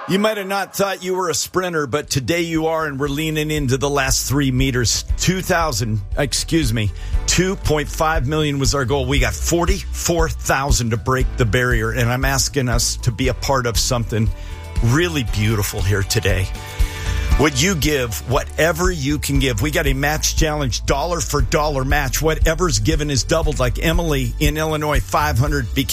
You might have not thought you were a sprinter, but today you are, and we're leaning into the last 3 meters. 2.5 million was our goal. We got 44,000 to break the barrier, and I'm asking us to be a part of something really beautiful here today. Would you give whatever you can give? We got a match challenge, dollar for dollar match. Whatever's given is doubled, like Emily in Illinois, 500 became